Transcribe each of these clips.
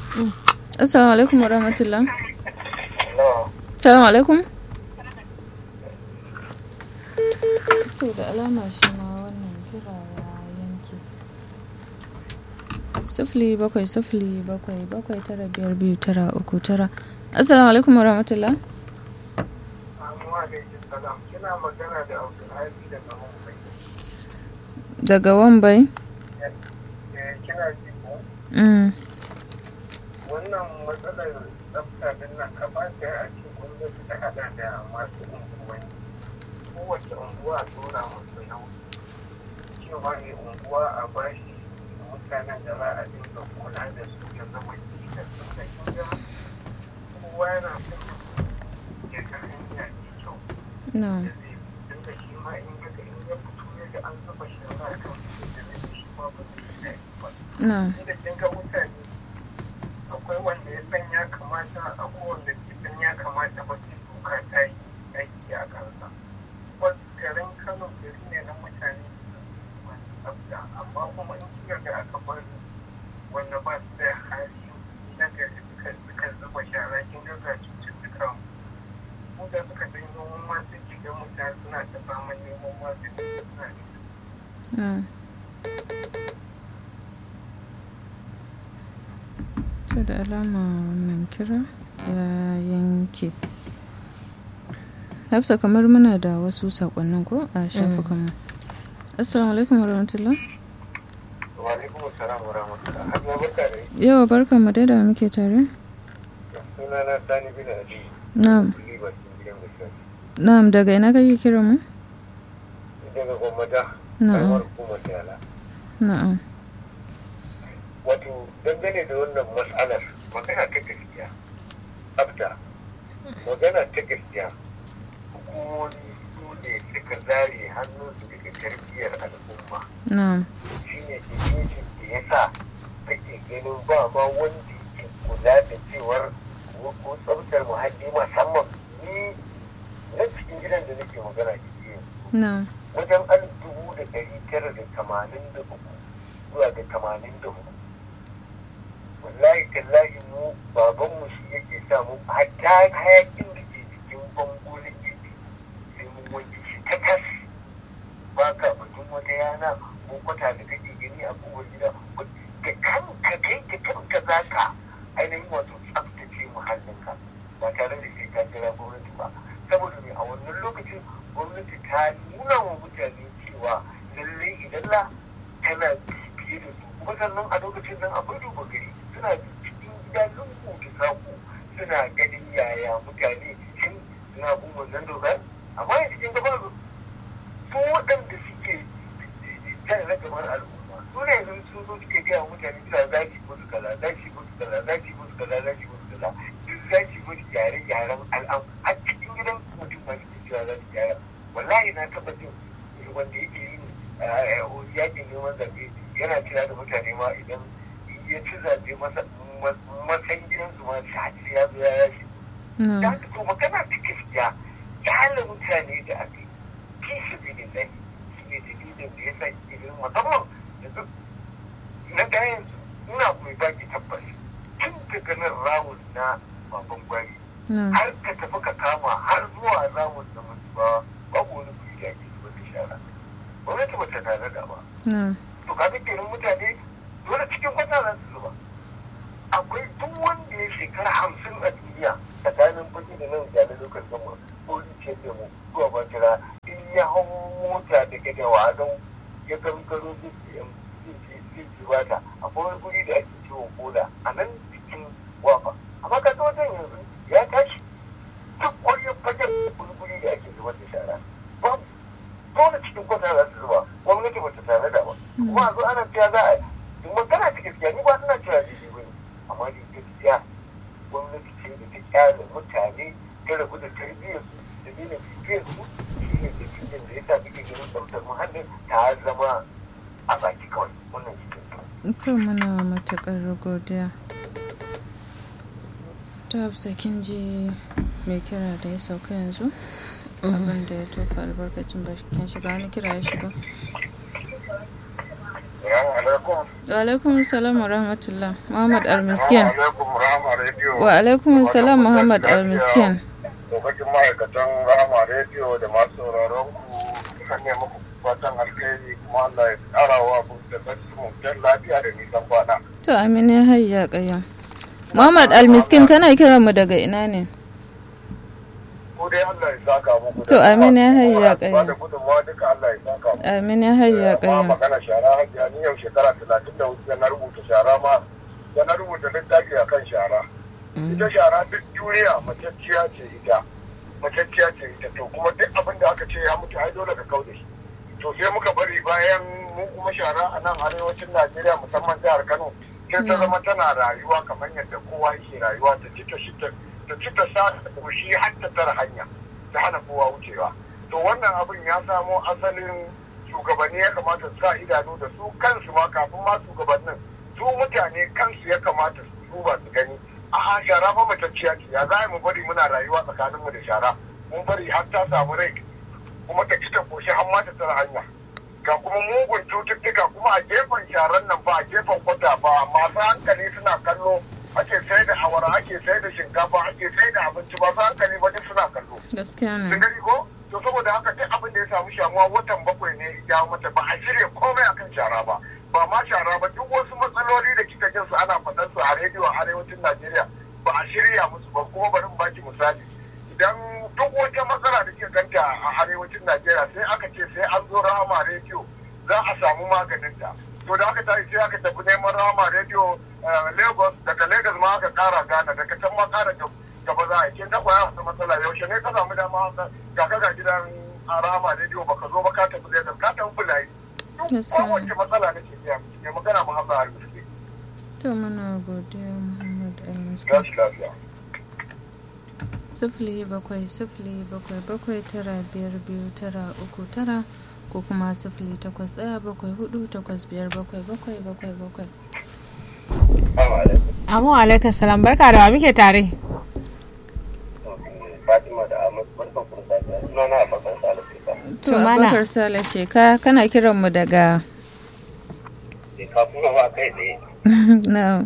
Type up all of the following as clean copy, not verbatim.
Assalamu alaikum warahmatullah. Assalamu alaikum. To da alama shi ma wannan kira ya yanke. 0707779529. Assalamu alaikum warahmatullah. Kina magana da Abdulhadi daga Mumbai. Daga Wambai? Kina ji ko? Wannan matsalar tsafta din nan kamata a ce gwamnati ta hada da masu unguwanni. Kowace unguwa a tura musu nauyi. Cewa ne unguwa a bashi mutanen da za a dinga kula da su ya zama da su da kinga kowa yana son ya ga hanya mai kyau. No. Dinga shi ma in ya fito ya ga an zuba shi a kan da shi ma ba zai yi ba. No. Inda kinga mutane akwai wanda ya san ya kamata akwai wanda ke san ya kamata ba sai duka ta yi aiki a kansa. Wasu garin Kano gari ne na mutane masu tsafta amma kuma in kika ga aka bar wanda ba su da hali na gari suka zuba shara kin ga ga cututtuka mu da suka san noman ma sun shiga mutane suna ta faman neman ma su suna No. To da alama wannan kira ya yanke. Hafsa kamar muna da wasu sakonnin ko a shafukanmu. Assalamu alaikum warahmatullah. Wa alaikum assalam wa rahmatullah. Hajiya barka da Yau barkan mu da muke tare. sunana Sani bin Ali. Na'am. Liban gidan gaskiya. Na'am, daga ina kake kira mu? Daga gwamnati. Na'am. Kalmar hukumar Yala. Na'am. Wato dangane da wannan matsalar magana ta gaskiya. Tsafta. Magana ta gaskiya. Hukumomi su ne suka zare hannunsu daga tarbiyyar al'umma. Na'am. Shi ne dalilin da ya sa kake ganin ba ma wanda ke kula da cewar ko tsaftar muhalli musamman ni na cikin gidan da nake magana ke Na'am. wajen 1983 zuwa da 84. Wallahi tallahi mu babanmu shi yake sa mu hatta hayakin da ke cikin bango na gefe sai mun wanke shi ta tas ba ka batun wata yana ko kwata da kake gani a kowar gida da kanka kai da kanka za ka ainihin wato tsaftace muhallinka ba tare da sai ka jira gwamnati ba saboda ne a wannan lokacin gwamnati ta nuna wa mutane cewa lallai idan la tana biye da su kuma sannan a lokacin nan akwai duba gari suna cikin gida lungu da sako suna ganin yaya mutane shin suna bin wannan dokar amma yanzu cikin gaba su waɗanda suke jan ragamar al'umma su ne yanzu sun zo suke gaya mutane suna zaki musu kaza zaki musu kaza zaki musu kaza zaki musu kaza duk zaki musu gyare-gyaren al'am har cikin gidan mutum ma suke cewa za su gyara wallahi na taɓa jin wanda yake yin yakin neman zaɓe yana kira da mutane ma idan ya ci zaɓe masan gidansu ma shi ya zo ya yashi. Da haka to magana ta gaskiya kyale mutane da aka yi fi su bi da zai shi ne dalilin da ya sa irin musamman yanzu na gayan ina mai baki tabbas tun daga nan rawun na baban gwari har ka tafi ka kama har zuwa rawun na mutuwa babu wani kuri da ake zuba da shara gwamnati ba ta tare da ba to ka duk irin mutane dole cikin kwata za su zuba akwai duk wanda ya shekara 50 a duniya tsakanin baki da nan da lokacin gama ko ce da mu zuwa bakira in ya hau mota daga da wadon ya kankaro zai bata akwai wani guri da ake ciwon koda a nan cikin wafa amma ka ga wajen yanzu ya tashi duk ƙwaryar fagen wani guri da ake zubar da shara babu dole cikin kwata za su zuba gwamnati ba ta tare da ba kuma a zo ana cewa za a yi magana ta gaskiya ni ba suna cewa daidai ba ne amma ni gaskiya gwamnati ce da ta kyale mutane ta rabu da tarbiyyar su da daina bibiyar su shi ne dalilin da ya sa muke ganin tsaftar muhallin ta zama a baki kawai wannan shi to muna matuƙar godiya. Ta hafsa kin ji mai kira da ya sauka yanzu abin da ya tofa albarkacin bakin shiga wani kira ya shigo. Wa alaikum salam wa rahmatullah. Muhammad Al-Miskin. Radio. Wa alaikum salam Muhammad Al-Miskin. Lokacin ma'aikatan Rahama Radio da masu sauraron ku kan ne muku fatan alkhairi kuma Allah ya ƙara wa ku da tsarki lafiya da nisan kwana. To amin ya hayya ƙayyam. Muhammad Al-Miskin kana kiran mu daga ina ne? Ko dai Allah ya saka muku. To amin ya hayya ƙayyam. Da gudunmawa duka Allah ya saka muku. Amin ya hayya ƙayyam. Magana shara hajiya ni yau shekara 34 da na rubuta shara ma da na rubuta littafi akan shara. Ita shara duk duniya matacciya ce ita to kuma duk abin da aka ce ya mutu ai dole ka kauda shi to sai muka bari bayan mu kuma shara a nan arewacin Najeriya musamman jihar Kano sai ta zama tana rayuwa kamar yadda kowa yake rayuwa ta ci ta sa ta koshi har ta tara hanya ta hana kowa wucewa to wannan abin ya samo asalin shugabanni ya kamata su sa idanu da su kansu ma kafin ma shugabannin su mutane kansu ya kamata su duba su gani a'a shara fa matacciya ce ya za mu bari muna rayuwa tsakaninmu da shara mun bari har ta samu rai kuma ta ci ta koshi har ma ta tsara hanya ga kuma mugun cututtuka kuma a gefen sharan nan ba a gefen kwata ba masu hankali suna kallo ake sai da awara ake sai da shinkafa ake sai da abinci ba su hankali ba duk suna kallo gaskiya ne sun gani ko to saboda haka duk abin da ya samu shamuwa watan 7 ne ya jawo mata ba a shirya komai akan shara ba ma shara ba duk wasu matsaloli da kika jin su ana faɗar su a rediyo a arewacin Najeriya ba a shirya musu ba kuma bari in baki misali idan duk wata matsala da ke ganta a arewacin Najeriya sai aka ce sai an zo Rahama rediyo za a samu maganinta to da aka tafi sai aka tafi neman Rahama rediyo Lagos daga Lagos ma aka kara Ghana daga can ma kara gaba za a yi kin da kwaya wata matsala yaushe ne ka samu dama ga gidan Rahama rediyo baka zo ba ka tafi Lagos ka tafi Bulayi kowace matsala da ke biya ne magana Muhammad Al-Miskin. To muna godiya Muhammad Al-Miskin. Gashi lafiya. 0777 ko kuma 0817485777. Amu alaikum salam barka da wa muke tare. Fatima da Ahmad barkan ku da safiya. Sunana Abubakar Salisu. To Abubakar Sale Sheka kana kiran mu daga kafin ba kai tsaye. No.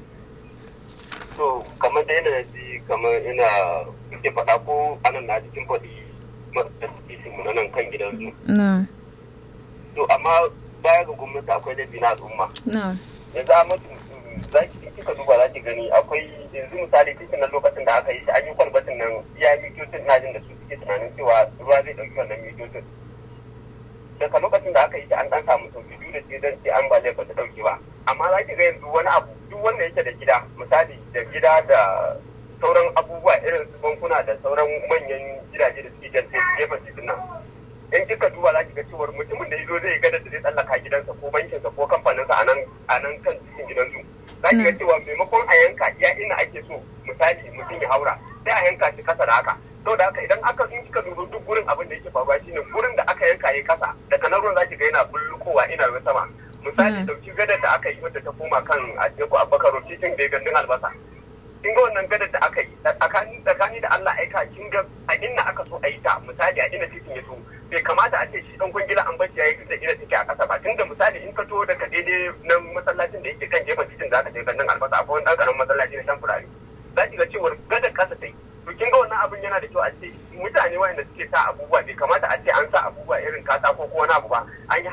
To kamar da yana ji kamar ina kuke faɗa ko anan na cikin faɗi matsayin mu nan kan gidan su. No. To amma baya ga gwamnati akwai da bina al'umma. No. Yanzu a mutum za ki kika duba za ki gani akwai yanzu misali titin nan lokacin da aka yi shi an yi kwalbatin nan iya mitocin na jin da su suke tunanin cewa ruwa zai ɗauki wannan mitocin. Daga lokacin da aka yi shi an ɗan samu sauki duk da ce don ce ambaliyar ba ta ɗauki ba. Amma za ki ga yanzu wani abu duk wanda yake da gida misali da gida da sauran abubuwa irin su bankuna da sauran manyan gidaje da suke gefen titin nan. In kika duba za ki ga cewar mutumin da ya zo zai gada da zai tsallaka gidansa ko bankinsa ko kamfaninsa a nan kan cikin gidansu. Za ki ga cewa maimakon a yanka iya ina ake so misali mutum ya haura sai a yanka shi kasa da haka. Saboda haka idan aka in kika duba duk gurin abin da yake faruwa shine gurin da aka yanka ya kasa daga nan ruwan za ki ga yana bullukowa ina ruwa sama. Misali dauki gadar da aka yi wadda ta koma kan Ajeku Abubakar titin da ya gandun albasa. Kin ga wannan gadar da aka yi tsakani da Allah aika kin ga a inda aka so a yi ta misali a inda titin ya so bai kamata a ce shi dan gungila an bashi yayi da ina take a kasa ba tunda misali in ka to daga daidai nan masallacin da yake kan gefen titin da aka je gandun albasa akwai wani dan karamin masallaci na Shamfurari za ki ga cewa gadar kasa ta yi to kin ga wannan abin yana da kyau a ce mutane wanda suke sa abubuwa bai kamata a ce an sa abubuwa irin katako ko wani abu ba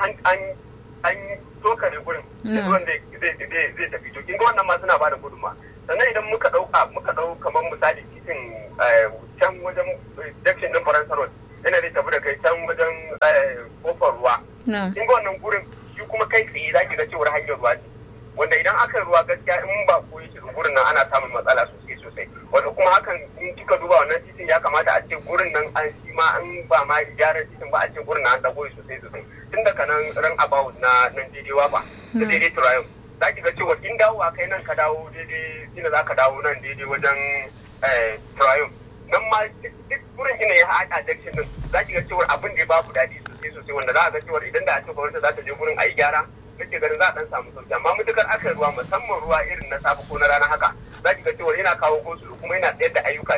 an yi tokare gurin ruwan zai tafi to kin ga wannan ma suna bada gudunma sannan idan muka dau kamar misali titin can wajen junction din Faransa Road yana da tafi da kai can wajen kofar ruwa kin ga wannan gurin shi kuma kai tsaye za ki ga cewar hanyar ruwa ce wanda idan aka yi ruwa gaskiya in ba ko yake gurin nan ana samun matsala sosai wanda kuma hakan in kika duba wannan titin ya kamata a ce gurin nan an shi ma an ba ma gyaran titin ba a ce gurin nan an dago sosai tun daga nan ran about na nan daidai wafa da daidai turayen za ki ga cewa in dawo a kai nan ka dawo daidai ina za ka dawo nan daidai wajen turayen nan ma duk gurin ina ya haɗa junction din za ki ga cewa abin da ya babu daɗi sosai wanda za a ga cewa idan da a ce gwamnati za ta je gurin a yi gyara nake ganin za a dan samu sauki amma mutukar aka yi ruwa musamman ruwa irin na safe ko na rana haka za ki ga cewa yana kawo gosulo kuma yana tsayar da ayyuka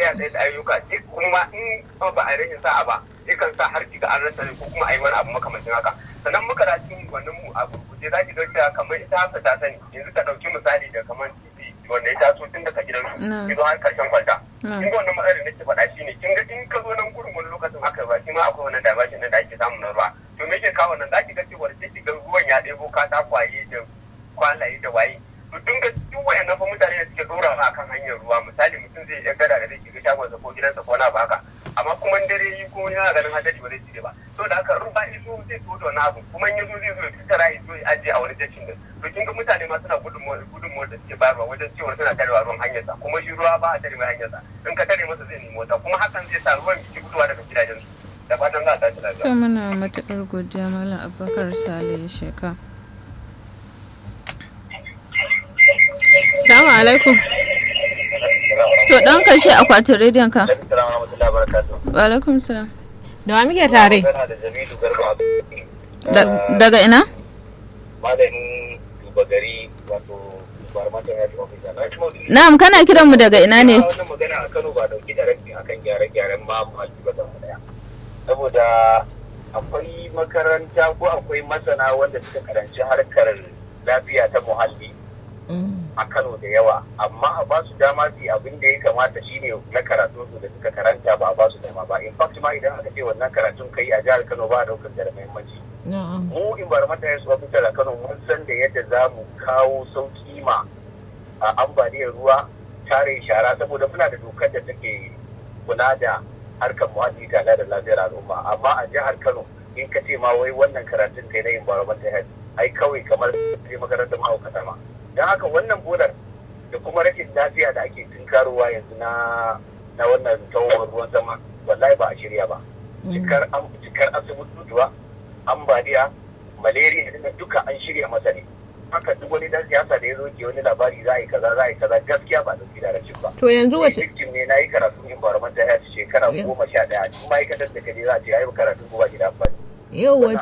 kuma in ba a rashin sa'a ba yakan sa har kiga an rasa ko kuma a yi wani abu makamancin haka sannan muka da cikin wannan mu a gurguje sai za ki ga cewa kamar ita haka ta sani yanzu ka ɗauki misali da kamar titi wanda ya taso tun daga gidan ki zo har karshen kwalta kin ga wannan matsalar da nake faɗa shine kin ga in ka zo nan gurin wani lokacin haka ba shi ma akwai wannan dabashin da ake samu na ruwa to me ke kawo nan za ki ga cewa sai ki ga ruwan ya ɗebo katakwaye da kwalaye da waye to tun ga duk wayannan fa mutane da suke dora a kan hanyar ruwa misali mutum zai iya gada da zai shiga shagonsa ko gidansa ko na baka amma kuma dare yi ko yana ganin hadari ba zai cire ba to da haka ruwa iso zai so da wani abu kuma in yazo zai zo ya tattara ya zo ya ajiye a wani jashin din to kin ga mutane ma suna gudunmuwar da suke bayarwa wajen cewa suna tarewa ruwan hanyarsa kuma shi ruwa ba a tare mai hanyarsa in ka tare masa zai nemi wata kuma hakan zai sa ruwan ki guduwa daga gidajensu da fatan za a tashi lafiya. To muna matuƙar godiya Malam Abubakar Sale Sheka. Assalamu alaikum. To dan kashe akwatin rediyon ka. Wa alaikum salam. Da wa muke tare? Daga ina? Malamin duba gari wato barmata ya ofisa. Na'am, kana kiran mu daga ina ne? Wannan magana a Kano ba dauki da rafi akan gyare-gyaren ma muhalli ba da daya. Saboda akwai makaranta ko akwai masana wanda suka karanci harkar lafiya ta muhalli a Kano da yawa, amma a ba su dama su abin da ya kamata shine na karatun su da suka karanta ba a ba su dama ba. In fact ma idan aka ce wannan karatun kai a jihar Kano ba a daukar da muhimmanci. Mu environmental health officer a Kano mun san da yadda za mu kawo sauki ma a ambaliyar ruwa, tare shara, saboda muna da dokar da take kula da harkar muhalli tare da lafiyar al'umma, amma a jihar Kano in ka ce ma wai wannan karatun kai na environmental health ai kawai kamar sai makarantar mahaukata ma. Don haka wannan bolar da kuma rashin lafiya da ake tunkarowa yanzu na wannan tawon ruwan sama wallahi ba a shirya ba. Cikar asibitutuwa, ambaliya, malaria da duka an shirya masa ne. Haka duk wani dan siyasa da ya zo ke wani labari za a yi kaza gaskiya ba dauki da rashin ba. To yanzu wace victim ne, na yi karatu environmental health shekara 11. Ni ma'aikatar da kaje za a ce ai karatu ko ba gida ba. Yawwa.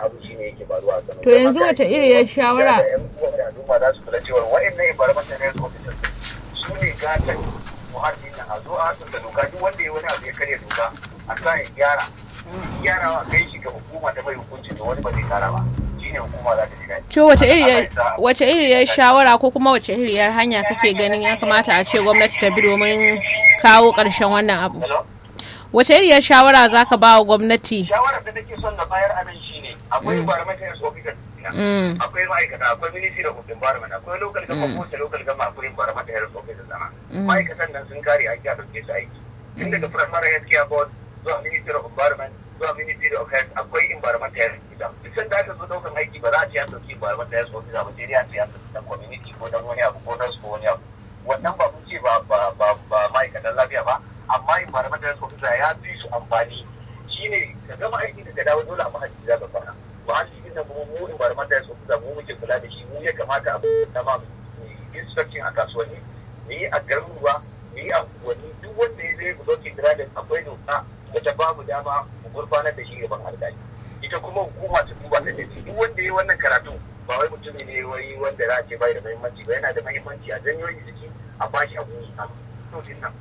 To yanzu wace iriyar shawara? Al'umma za su kula cewa wa'annan environmental health officers su ne gatan muhalli na a zo a hasan da doka, duk wanda ya wani abu ya karya doka a sa ya gyarawa kai shi ga hukuma ta mai hukunci da wani ba zai kara ba. Shine hukuma za ta ji daɗi. To wace iriyar shawara ko kuma wace iriyar hanya kake ganin ya kamata a ce gwamnati ta bi domin kawo ƙarshen wannan abu? Wace iriyar shawara za ka ba wa gwamnati? Shawarar da nake son na bayar a nan shine akwai environmental health officers, akwai ma'aikata, akwai ministry of environment, akwai local government, ko local government akwai environmental health officers ana. Ma'aikatan nan sun kare aiki a dauke su aiki. Tun daga primary health care board zuwa ministry of environment zuwa ministry of health akwai environmental health officer. Duk sanda aka zo daukan aiki ba za a ce an dauki environmental health officer ba, sai dai a ce an dauki dan community ko dan wani abu ko nurse ko wani abu. Wannan ba mun ce ba ma'aikatan lafiya ba, amma environmental health officer ya fi su amfani. Shine ka gama aiki da ka dawo dole a mahalli za ka fara. Mahalli din nan kuma mu environmental health officer mu muke kula da shi, mu ya kamata a dama inspection a kasuwanni, mu yi a garuruwa, mu yi a unguwanni, duk wanda ya zai bulokin gradin akwai doka da ta bamu dama mu gurfanar da shi gaban alƙali. Ita kuma hukuma ta duba ta ce duk wanda ya yi wannan karatu ba wai mutum ne wai wanda za a ce bai da muhimmanci ba, yana da muhimmanci a janyo jiki a bashi abu a din nan.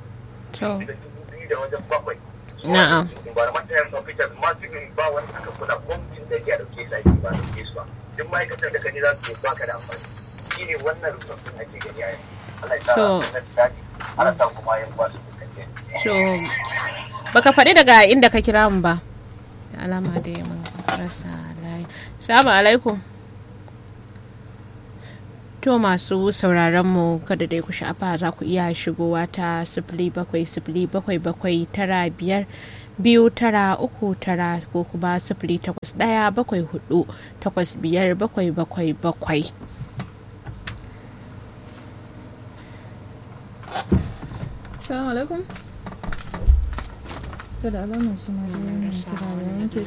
Da wajen 7. Na'am. Environmental health officers ma su ba wani aka kula gwamnatin da ya dauke su aiki ba dauke su ba. Duk ma'aikatar da kaje za su ba ka da amfani. Shi ne wannan rubutun ake gani a yanzu. Allah ya sa na daji. Allah sa kuma yan kwasu kake. To baka faɗi daga inda ka kira mu ba. Da alama da mun rasa layi. Assalamu alaikum. To masu sauraron mu kada dai ku sha'afa za ku iya shigowa ta 0707752939 ko kuma 0817485777. Assalamu alaikum. To da alamar shi ma da kira ya yanke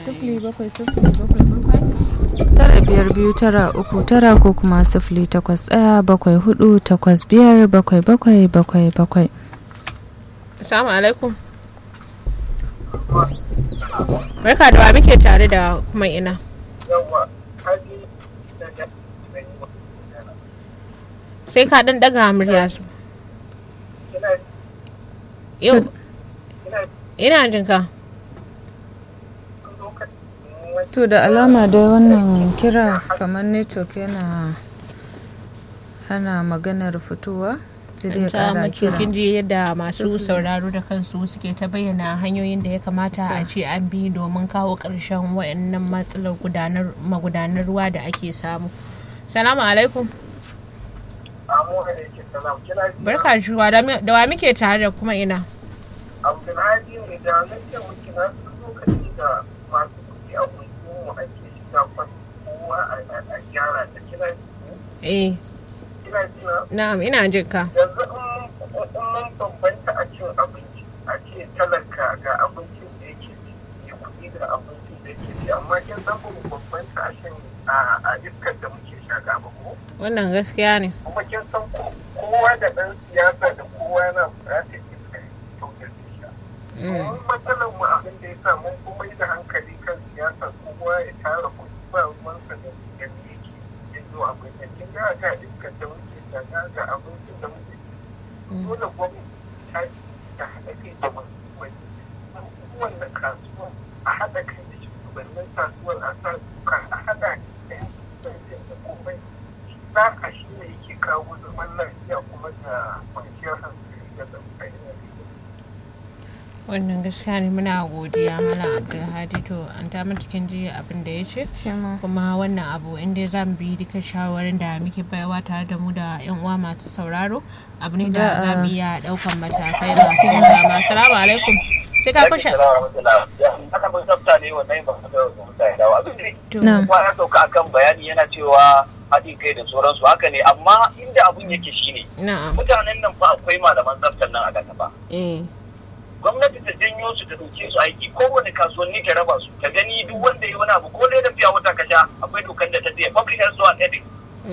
0777 ko kuma 0817484577. Assalamu alaikum. Barka da wa muke tare da kuma ina. Sai ka dan daga murya su. Yau ina jin ka. muhimmanci. To da alama dai wannan kira kamar network yana hana maganar fitowa. Sai dai ta ƙara kira. kin ji yadda masu sauraro da kansu suke ta bayyana hanyoyin da ya kamata a ce an bi domin kawo ƙarshen waɗannan matsalar magudanar ruwa da ake samu. Salamu alaikum. Barka da shuwa da wa muke tare da kuma ina. Abdulhadi ne da nake muke na lokaci da masu kuɗi a mu ake shiga kowa a gyara da kina Eh. kina jina. Na'am, ina jin ka. Yanzu in mun bambanta a cin abinci a ce talaka ga abincin da yake ci ya kuɗi da abincin da yake ci amma kin san ba mu bambanta a cin a iskar da muke shaƙa ba ko. Wannan gaskiya ne. Kuma kin san kowa da ɗan siyasa da kowa yana buƙatar iska kyautar sha. Mun matsalar mu abin da ya sa mun kuma yi da hankali kan siyasa kowa ya tara kuɗi ba ruwansa da yadda yake yanzu abin da kin ga iskar da muke shaƙa ga abincin da muke dole gwamnati ta haɗa kai da kowanne kasuwa a haɗa kai da shugabannin kasuwar a sa duka a haɗa da da komai za a shi ne yake kawo zaman lafiya kuma da kwanciyar hankali da zamfani. Wannan gaskiya ne, muna godiya Malam Abdulhadi. To an ta matukin ji abin da ya ce kuma wannan abu inda za mu bi duka shawarin da muke baiwa tare da mu da yan uwa masu sauraro abu ne da za mu iya daukan matakai masu dama. Assalamu alaikum. Sai ka kusha. Haka mun tsafta ne wannan ba da dawo abin da kuma ya sauka akan bayani yana cewa haɗin kai da sauransu haka ne, amma inda abun yake shine mutanen nan fa akwai malaman tsaftar nan a gaba ba. Gwamnati ta janyo su ta dauke su aiki, kowane kasuwanni ta raba su ta gani duk wanda yi wani abu ko dai da fiya wata kasha akwai dokar da ta tsaye public health and ethics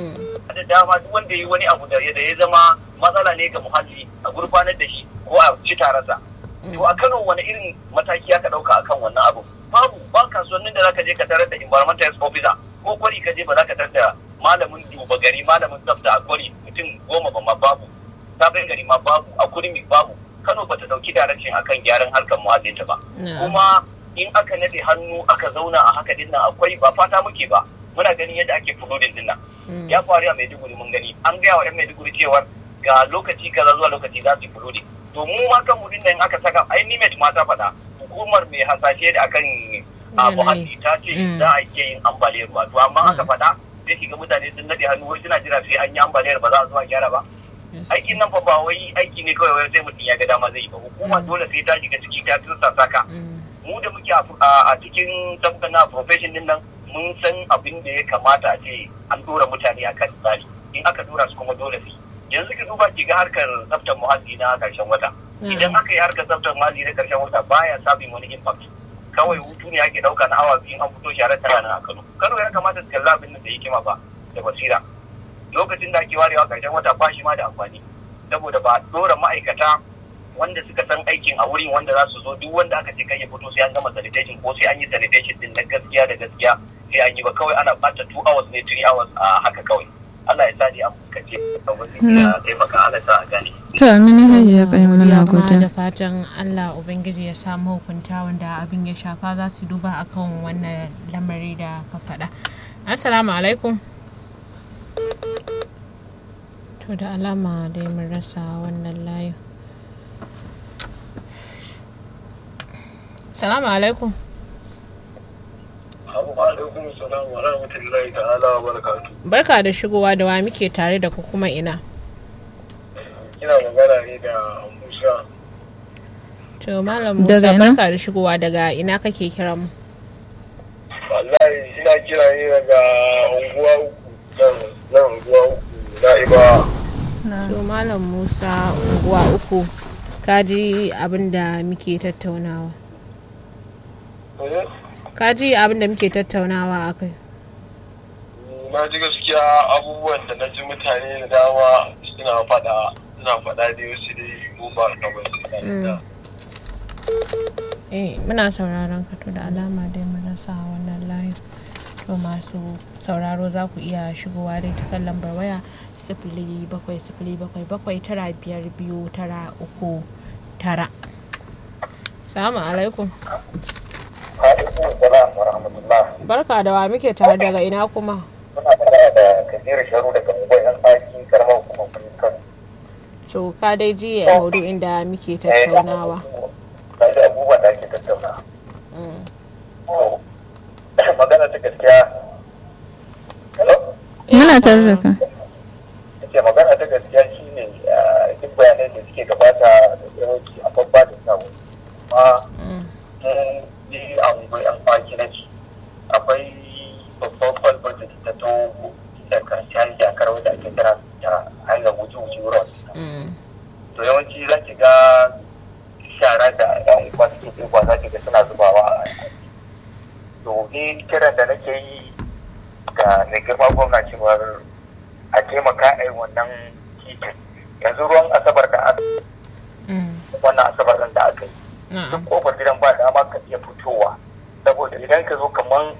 da dama duk wanda yi wani abu da ya zama matsala ne ga muhalli a gurfanar da shi ko a ci tarasa. To a Kano wani irin mataki aka dauka akan wannan abu? Babu, ba kasuwannin da zaka je ka tarar da environmental health officer ko kwari ka je ba za ka tarar da malamin duba gari malamin tsafta a kwari mutum 10 ba ma babu, sabon gari ma babu, a kurmi babu. Kano bata dauki direction akan gyaran harkar muhallinta ba. Kuma in aka nade hannu aka zauna a haka dinnan akwai ba fata muke ba. Muna ganin yadda ake flooding dinnan. Ya faru a Maiduguri mun gani. An gaya wa 'yan Maiduguri cewa ga lokaci kaza zuwa lokaci za su yi flooding. To mu ma kan mu dinnan aka saka ai NIMET ma ta faɗa. Hukumar mai hasashe da akan muhalli ta ce za a iya yin ambaliyar ruwa. To amma aka faɗa sai shiga mutane sun nade hannu wai suna jira sai an yi ambaliyar ba za a zuwa gyara ba. Aikin nan fa ba wai aiki ne kawai wai sai mutum ya ga dama zai yi ba. Hukuma dole sai ta shiga ciki ta tursa saka. Mu da muke a cikin tabbana profession din nan mun san abin da ya kamata a ce an dora mutane a kan tsari. In aka dora su kuma dole su. Yanzu ki duba ki ga harkar tsaftar muhalli na karshen wata. Idan aka yi harkar tsaftar muhalli na karshen wata baya sabin wani impact. Kawai hutu ne ake dauka na awa biyu an fito sharar tana nan a Kano. Kano ya kamata su kalla abin da yake ma ba da basira. Lokacin da ake warewa ƙarshen wata ba shi ma da amfani saboda ba dora ma'aikata wanda suka san aikin a wurin wanda za su zo duk wanda aka ce kai ya fito sai an gama sanitation ko sai an yi sanitation din na gaskiya da gaskiya sai an yi ba kawai ana bata 2 hours ne 3 hours a haka kawai. Allah ya sa ni an kace ya taimaka Allah sa a gane. To amina hayya kai muna godiya. Da fatan Allah ubangiji ya samu hukunta wanda abin ya shafa za su duba akan wannan lamari da ka faɗa. Assalamu alaikum. To da alama dai mun rasa wannan layin. Salamu alaikum. Alaikum salam wa rahmatullahi ta'ala wa barakatuh. Barka da shigowa, da wa muke tare da ku kuma ina? Ina magana ne da Musa. To Malam Musa, barka da shigowa, daga ina kake kira mu? Wallahi ina kira ne daga unguwa uku nan unguwa uku Na'iba. To Malam Musa, unguwa uku, ka ji abin da muke tattaunawa? Ka ji abin da muke tattaunawa a kai? Na ji gaskiya abubuwan da na ji mutane da dama suna faɗa da wasu dai mu ba da ba. Muna sauraron ka. To da alama dai mun rasa wannan layin. To masu sauraro za ku iya shigowa dai ta kan lambar waya 0707795239. Salamu alaikum. wa rahmatullah. Barka da wa muke tare daga ina kuma? Muna magana da Kabiru Sharu daga Ungwai ɗan Faki karamar hukumar Kano. To ka dai ji a maudu'in da muke tattaunawa. Na ji abubuwan da ake tattaunawa. To, magana ta gaskiya. Hello? Muna tare da ka. Ce magana ta gaskiya shi ne duk bayanai da suke gabata da yawanci a babba da samu. Amma mun yi Ungwai ɗan Faki na ci. Akwai babban kwalbar da ta to daga can jakar wadda ake kira da hanyar wuce-wuce road. To yawanci za ki ga shara da yan uwa suke ɗiba za ki ga suna zubawa a to ni kiran da nake yi ga mai girma gwamna cewar a taimaka a yi wannan titin yanzu ruwan asabar da aka wannan asabar da aka yi duk kofar gidan ba dama ka iya fitowa saboda idan ka zo kamar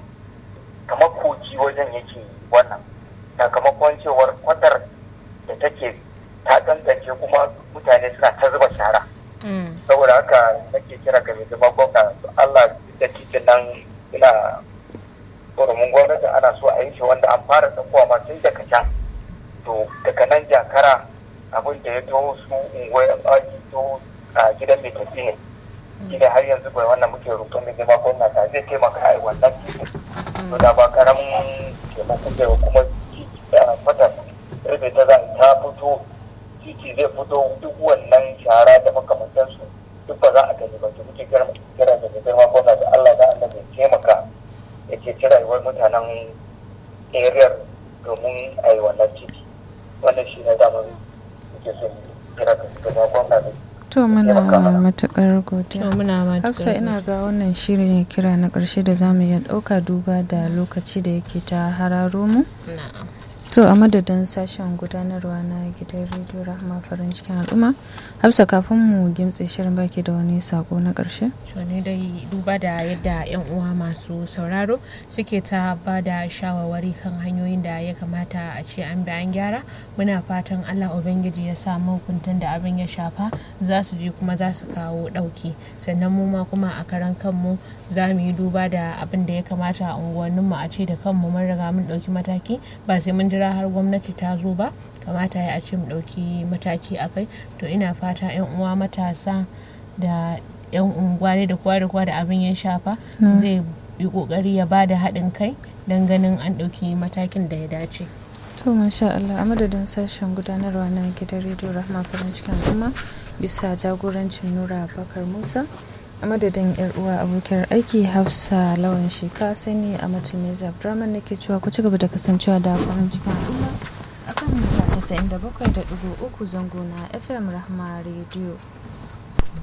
kogi wajen yake wannan sakamakon cewar kwatar da take ta gangance kuma mutane suna ta zuba shara saboda haka nake kira ga mai girma gwamna Allah da titin nan ina tsoron gwamnati ana so a yi shi wanda an fara tsakuwa ma tun daga can to daga nan jakara abin da ya taho su unguwar aji to a gidan mai tafi ne gida har yanzu bai wannan muke roƙon mai girma gwamnati zai taimaka a yi wannan titin to da ba karamin taimako da kuma fata rabe ta za ta fito titi zai fito duk wannan shara da makamantansu duk ba za a gani ba to muke kira da mai girma gwamnati Allah da Allah zai taimaka ya ce rayuwar mutanen area domin a yi wannan titi wannan shi ne damar muke so kira da mai girma gwamnati. To muna matuƙar godiya. To muna matuƙar Hafsa ina ga wannan shirin kira na ƙarshe da zamu iya ɗauka duba da lokaci da yake ta hararo mu. na'am. To a madadin sashen gudanarwa na gidan rediyo Rahama farin cikin al'umma, Hafsa kafin mu gimtse shirin baki da wani sako na ƙarshe. To ne dai duba da yadda 'yan uwa masu sauraro suke ta ba da shawarwari kan hanyoyin da ya kamata a ce an bi an gyara, muna fatan Allah Ubangiji ya sa mahukuntan da abin ya shafa za su je kuma za su kawo ɗauki, sannan mu ma kuma a karan kanmu za mu yi duba da abin da ya kamata a unguwanninmu a ce da kanmu mun riga mun ɗauki mataki ba sai mun jira har gwamnati ta zo ba, kamata ya a ce mu ɗauki mataki a kai. To ina fata 'yan uwa matasa da 'yan unguwa da kowa da abin ya shafa zai yi kokari ya ba da haɗin kai don ganin an ɗauki matakin da ya dace. To masha Allah, a madadin sashen gudanarwa na gidan rediyo Rahama farin cikin al'umma bisa jagorancin Nura Bakar Musa, a madadin yar uwa abokiyar aiki Hafsa Lawan Sheka, sai ne a Meza Abdurrahman nake cewa ku ci gaba da kasancewa da farin cikin al'umma akan mita 97.3 zango na FM Rahama Radio.